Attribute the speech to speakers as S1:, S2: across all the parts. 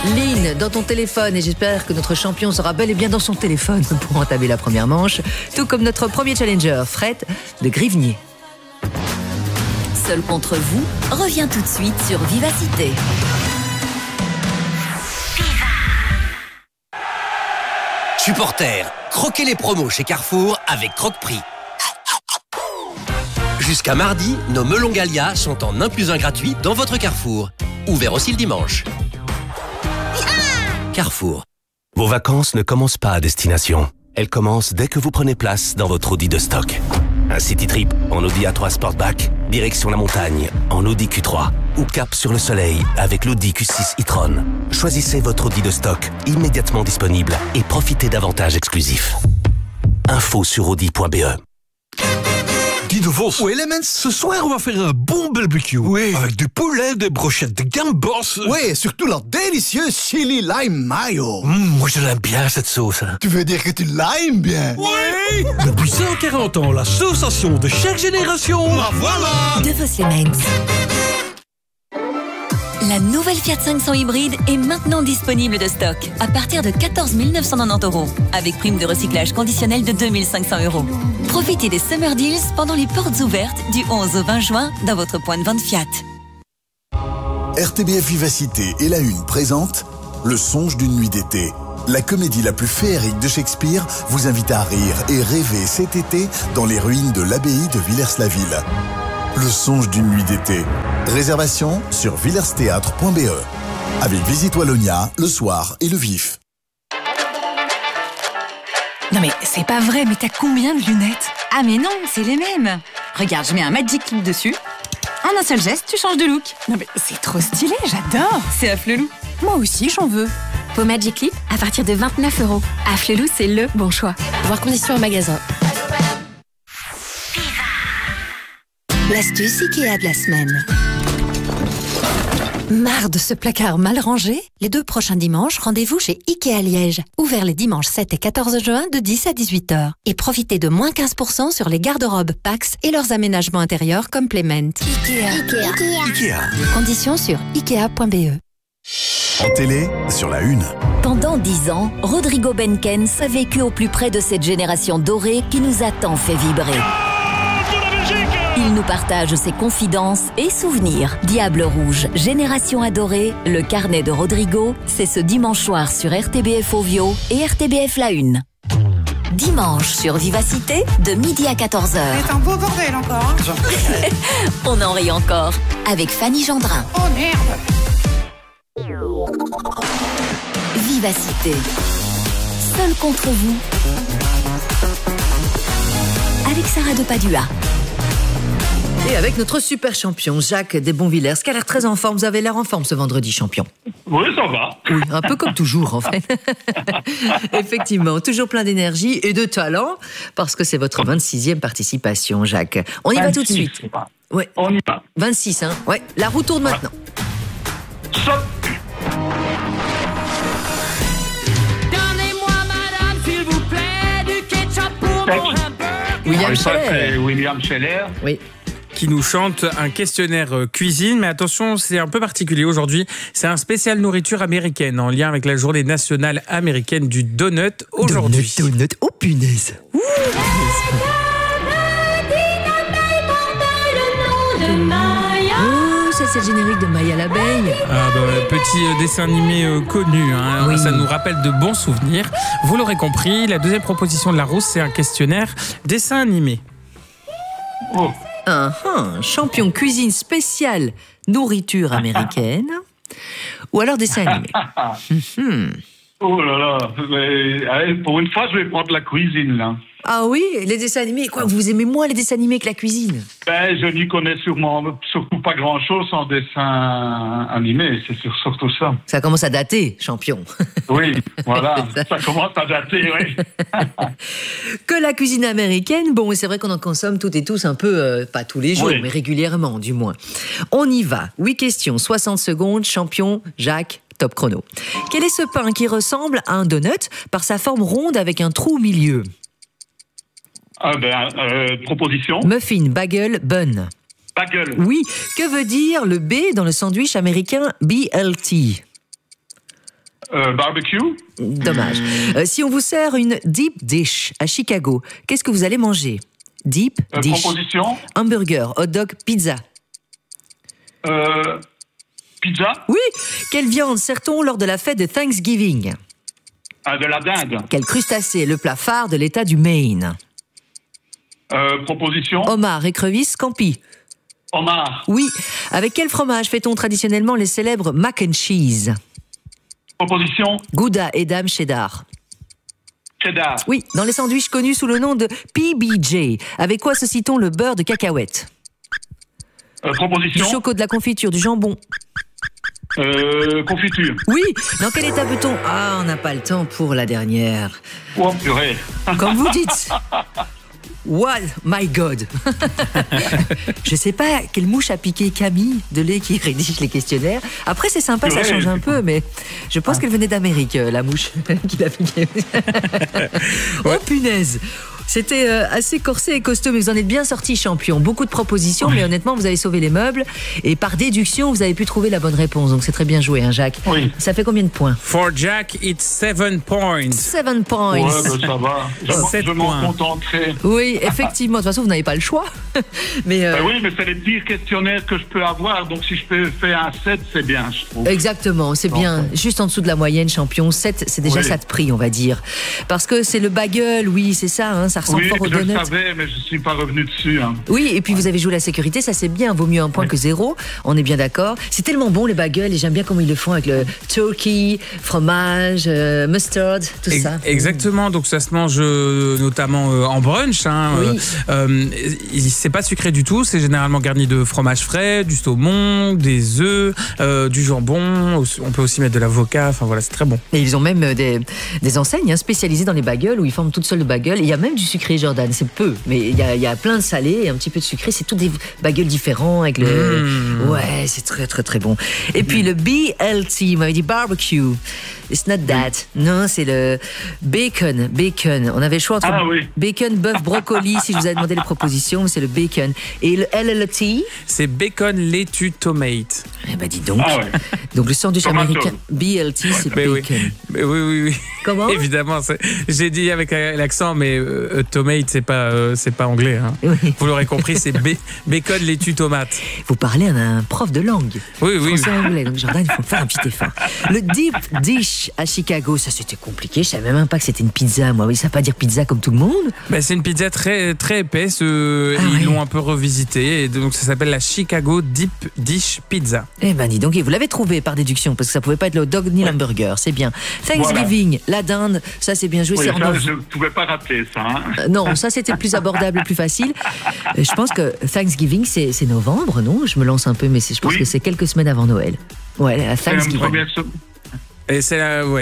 S1: Lynn, dans ton téléphone, et j'espère que notre champion sera bel et bien dans son téléphone pour entamer la première manche, tout comme notre premier challenger, Fred de Grivnier.
S2: Seul contre vous revient tout de suite sur Vivacité.
S3: Supporters, croquez les promos chez Carrefour avec Croque-Prix. Jusqu'à mardi, nos melons Gallia sont en 1 + 1 gratuit dans votre Carrefour. Ouvert aussi le dimanche. Carrefour.
S4: Vos vacances ne commencent pas à destination. Elles commencent dès que vous prenez place dans votre Audi de stock. Un city trip en Audi A3 Sportback, direction la montagne en Audi Q3 ou cap sur le soleil avec l'Audi Q6 e-tron. Choisissez votre Audi de stock immédiatement disponible et profitez d'avantages exclusifs. Info sur audi.be.
S5: Guy de Vos. Oui, les mens. Ce soir, on va faire un bon barbecue. Oui. Avec du poulet, des brochettes de gambos.
S6: Oui, et surtout leur délicieux chili lime mayo.
S5: Moi, je l'aime bien, cette sauce.
S6: Tu veux dire que tu l'aimes bien?
S5: Oui. Depuis 140 ans, l'association de chaque génération.
S6: La voilà.
S2: De Vos les Mens. La nouvelle Fiat 500 hybride est maintenant disponible de stock à partir de 14 990 €, avec prime de recyclage conditionnelle de 2 500 €. Profitez des Summer Deals pendant les portes ouvertes du 11 au 20 juin dans votre point de vente Fiat.
S7: RTBF Vivacité et La Une présente Le songe d'une nuit d'été. La comédie la plus féerique de Shakespeare vous invite à rire et rêver cet été dans les ruines de l'abbaye de Villers-la-Ville. Le songe d'une nuit d'été. Réservation sur villersthéâtre.be. Avec Visite Wallonia, le soir et le vif.
S8: Non mais c'est pas vrai, mais t'as combien de lunettes? Ah mais non, c'est les mêmes. Regarde, je mets un Magic Clip dessus. En un seul geste, tu changes de look. Non mais c'est trop stylé, j'adore. C'est Afflelou. Moi aussi, j'en veux.
S9: Vos Magic Clip à partir de 29 €. Afflelou, c'est le bon choix. Voir conditions en magasin.
S2: L'astuce Ikea de la semaine.
S10: Marre de ce placard mal rangé? Les 2 prochains dimanches, rendez-vous chez Ikea Liège. Ouvert les dimanches 7 et 14 juin de 10 à 18 h. Et profitez de moins 15% sur les garde-robes Pax et leurs aménagements intérieurs Complement.
S7: Ikea.
S10: Conditions sur ikea.be.
S7: En télé, sur La Une.
S2: Pendant 10 ans, Rodrigo Benkens a vécu au plus près de cette génération dorée qui nous a tant fait vibrer. Il nous partage ses confidences et souvenirs. Diable Rouge, Génération Adorée, le carnet de Rodrigo, c'est ce dimanche soir sur RTBF Ovio et RTBF La Une. Dimanche sur Vivacité, de midi à 14 h.
S11: C'est un beau bordel encore.
S2: On en rit encore, avec Fanny Gendrin.
S11: Oh merde.
S2: Vivacité. Seul contre vous. Avec Sarah de Padua.
S1: Et avec notre super champion, Jacques Desbonvillers, qui a l'air très en forme. Vous avez l'air en forme ce vendredi, champion.
S12: Oui, ça va.
S1: Oui, un peu comme toujours, en fait. Effectivement, toujours plein d'énergie et de talent, parce que c'est votre 26e participation, Jacques. On y va tout de suite.
S12: Ouais. On y va.
S1: 26, hein. Ouais, la roue tourne maintenant.
S12: Stop.
S11: Donnez-moi, madame, s'il vous plaît, du ketchup pour mon hamburger.
S1: William Scheller.
S12: C'est William Scheller.
S1: Oui.
S13: Qui nous chante un questionnaire cuisine. Mais attention, c'est un peu particulier aujourd'hui. C'est un spécial nourriture américaine en lien avec la journée nationale américaine du donut aujourd'hui.
S1: Donut, oh punaise. Ouh, oh, ça c'est le générique de Maya l'abeille.
S13: Ah bah, petit dessin animé connu, hein. Oui. Ça nous rappelle de bons souvenirs. Vous l'aurez compris, la deuxième proposition de la rousse, c'est un questionnaire dessin animé.
S12: Oh.
S1: Champion cuisine spéciale nourriture américaine ou alors dessin animé.
S12: Oh là là, mais, allez, pour une fois je vais prendre la cuisine là.
S1: Ah oui, les dessins animés, quoi, vous aimez moins les dessins animés que la cuisine?
S12: Ben, je n'y connais surtout pas grand-chose en dessin animé, c'est surtout ça.
S1: Ça commence à dater, champion.
S12: Oui, voilà, ça commence à dater, oui.
S1: Que la cuisine américaine, bon, c'est vrai qu'on en consomme toutes et tous un peu, pas tous les jours, oui, mais régulièrement, du moins. On y va. 8 questions, 60 secondes, champion, Jacques, top chrono. Quel est ce pain qui ressemble à un donut par sa forme ronde avec un trou au milieu?
S12: Proposition.
S1: Muffin, bagel, bun.
S12: Bagel.
S1: Oui. Que veut dire le B dans le sandwich américain BLT?
S12: Barbecue.
S1: Dommage. Si on vous sert une deep dish à Chicago, qu'est-ce que vous allez manger? Deep dish.
S12: Proposition.
S1: Hamburger, hot dog, pizza.
S12: Pizza.
S1: Oui. Quelle viande sert-on lors de la fête de Thanksgiving?
S12: De la dinde.
S1: Quel crustacé est le plat phare de l'État du Maine?
S12: Proposition.
S1: Homard, écrevisse, scampi.
S12: Homard.
S1: Oui. Avec quel fromage fait-on traditionnellement les célèbres mac and cheese?
S12: Proposition.
S1: Gouda, Edam, cheddar.
S12: Cheddar.
S1: Oui. Dans les sandwichs connus sous le nom de PBJ, avec quoi associe-t-on le beurre de cacahuète?
S12: Proposition.
S1: Du choco, de la confiture, du jambon.
S12: Confiture.
S1: Oui. Dans quel état peut-on... Ah, on n'a pas le temps pour la dernière.
S12: Oh, purée.
S1: Comme vous dites. What? My God. Je sais pas quelle mouche a piqué Camille Delay qui rédige les questionnaires. Après, c'est sympa, ça change un peu, mais je pense qu'elle venait d'Amérique, la mouche qui l'a piqué. Oh, punaise. C'était assez corsé et costaud, mais vous en êtes bien sorti, champion. Beaucoup de propositions, mais honnêtement, vous avez sauvé les meubles. Et par déduction, vous avez pu trouver la bonne réponse. Donc c'est très bien joué, hein, Jacques.
S12: Oui.
S1: Ça fait combien de points?
S13: For Jack, it's 7 points.
S1: 7 points.
S12: Ouais, ça va. Je m'en contenterai.
S1: Oui, effectivement. De toute façon, vous n'avez pas le choix. Mais
S12: oui, mais c'est les pires questionnaires que je peux avoir. Donc si je peux faire un 7, c'est bien, je trouve.
S1: Exactement, c'est bien. Juste en dessous de la moyenne, champion. 7, c'est déjà ça de prix, on va dire. Parce que c'est le bagel, oui, c'est ça, hein, ça ressemble fort au donut.
S12: Oui, je le savais, mais je ne suis pas revenu dessus. Hein.
S1: Oui, et puis vous avez joué la sécurité, ça c'est bien, vaut mieux un point que 0, on est bien d'accord. C'est tellement bon les bagels, et j'aime bien comment ils le font avec le turkey, fromage, mustard, tout ça.
S13: Exactement, donc ça se mange notamment en brunch. Hein, c'est pas sucré du tout, c'est généralement garni de fromage frais, du saumon, des œufs, du jambon, on peut aussi mettre de l'avocat, enfin voilà, c'est très bon.
S1: Et ils ont même des enseignes spécialisées dans les bagels où ils forment toutes seules le bagel. Il y a même du sucré, Jordan, c'est peu, mais il y a plein de salé et un petit peu de sucré, c'est tous des bagels différents avec le... Ouais, c'est très très très bon. Et puis le BLT, il m'avait dit barbecue. It's not that. Non, c'est le bacon. On avait le choix entre bacon, bœuf, brocoli, si je vous avais demandé les propositions, c'est le bacon. Et le LLT?
S13: C'est bacon, laitue, tomate.
S1: Eh ben dis donc. Donc le sandwich américain BLT, c'est bacon.
S13: Oui.
S1: Comment?
S13: Évidemment, j'ai dit avec l'accent, mais tomate, c'est pas anglais. Hein. Oui. Vous l'aurez compris, c'est bacon, laitue, tomate.
S1: Vous parlez à un prof de langue.
S13: Oui.
S1: Français-anglais, donc Jordan, il faut faire un petit effort. Le deep dish à Chicago, ça c'était compliqué. Je savais même pas que c'était une pizza, moi. Oui, ça veut pas dire pizza comme tout le monde.
S13: Ben, c'est une pizza très, très épaisse. Ils l'ont un peu revisitée. Et donc ça s'appelle la Chicago Deep Dish Pizza.
S1: Eh ben dis donc, et vous l'avez trouvé par déduction, parce que ça pouvait pas être le hot dog ni l'hamburger. C'est bien. Thanksgiving, la dinde, ça c'est bien joué.
S12: Oui, ça, je ne pouvais pas rater ça. Hein.
S1: Non, ça c'était plus abordable, plus facile. Je pense que Thanksgiving, c'est novembre, non? Je me lance un peu, mais je pense que c'est quelques semaines avant Noël. Ouais, à Thanksgiving.
S13: Et c'est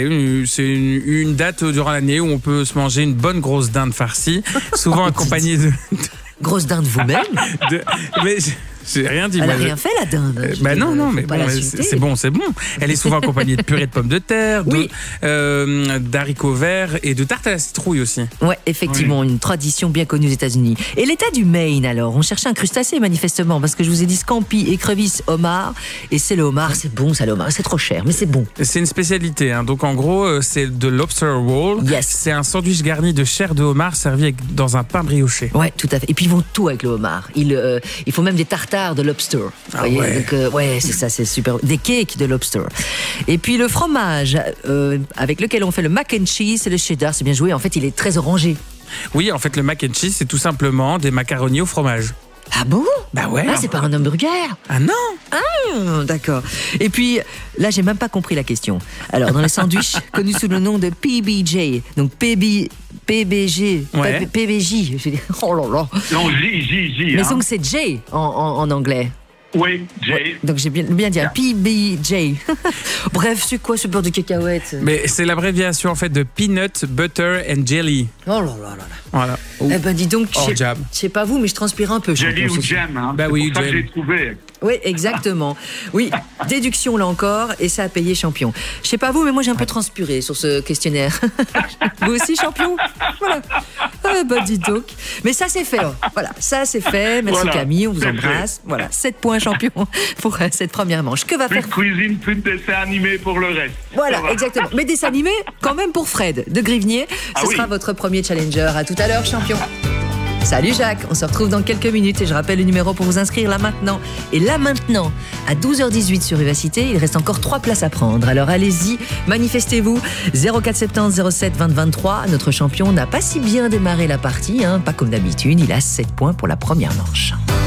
S13: une date durant l'année où on peut se manger une bonne grosse dinde farcie, souvent accompagnée de...
S1: Grosse dinde vous-même?
S13: Mais j'ai rien dit.
S1: Elle n'a rien fait, la dinde.
S13: Non, mais bon, c'est bon. Elle est souvent accompagnée de purée de pommes de terre, d'haricots verts et de tarte à la citrouille aussi.
S1: Ouais, effectivement, une tradition bien connue aux États-Unis. Et l'État du Maine, alors? On cherchait un crustacé, manifestement, parce que je vous ai dit scampi, écrevisse, homard. Et c'est le homard, c'est bon, ça, le homard. C'est trop cher, mais c'est bon.
S13: C'est une spécialité. Hein. Donc, en gros, c'est de lobster roll.
S1: Yes.
S13: C'est un sandwich garni de chair de homard servi dans un pain brioché.
S1: Ouais, tout à fait. Et puis, ils vont tout avec le homard. Il faut même des tartares de lobster. C'est ça, c'est super. Des cakes de lobster. Et puis le fromage avec lequel on fait le mac and cheese, c'est le cheddar, c'est bien joué. En fait, il est très orangé.
S13: Oui, en fait, le mac and cheese, c'est tout simplement des macaronis au fromage.
S1: Ah bon?
S13: Bah ouais.
S1: Ah, c'est pas un hamburger?
S13: Ah non?
S1: Ah, d'accord. Et puis, là, j'ai même pas compris la question. Alors, dans les sandwichs connus sous le nom de PBJ, donc PBJ. Je vais dire, oh là là.
S12: Non, J.
S1: Mais donc, c'est J en anglais.
S12: Oui, J.
S1: Donc j'ai bien dit PBJ. Bref, c'est quoi ce beurre de cacahuète?
S13: Mais c'est l'abréviation en fait de peanut, butter and jelly.
S1: Oh là là là.
S13: Voilà.
S1: Eh ben dis donc, je sais pas vous, mais je transpire un peu.
S12: Jelly ou jam, hein.
S13: Bah oui,
S12: c'est pour ça que j'ai trouvé.
S1: Oui, exactement. Oui, déduction là encore, et ça a payé champion. Je sais pas vous, mais moi j'ai un peu transpiré sur ce questionnaire. Vous aussi, champion? Voilà. Ah, bah dis donc. Mais ça c'est fait. Voilà, ça c'est fait. Merci voilà, Camille, on vous embrasse. Fait. Voilà, 7 points champion pour cette première manche. Que va
S12: plus
S1: faire...
S12: de cuisine, plus de dessin animé pour le reste.
S1: Voilà, exactement. Mais dessin animé quand même pour Fred de Grivnier. Ce sera votre premier challenger. À tout à l'heure, champion. Salut Jacques, on se retrouve dans quelques minutes et je rappelle le numéro pour vous inscrire là maintenant. Et là maintenant, à 12h18 sur Vivacité, il reste encore 3 places à prendre. Alors allez-y, manifestez-vous. 0470 07 20 23. Notre champion n'a pas si bien démarré la partie, hein, pas comme d'habitude. Il a 7 points pour la première manche.